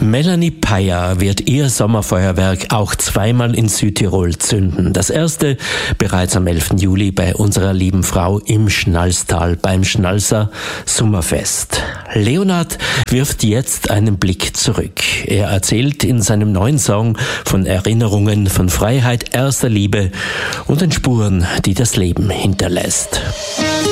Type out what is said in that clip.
Melanie Peyer wird ihr Sommerfeuerwerk auch zweimal in Südtirol zünden. Das erste bereits am 11. Juli bei unserer lieben Frau im Schnalstal beim Schnalser Sommerfest. Leonard wirft jetzt einen Blick zurück. Er erzählt in seinem neuen Song von Erinnerungen, von Freiheit, erster Liebe und den Spuren, die das Leben hinterlässt.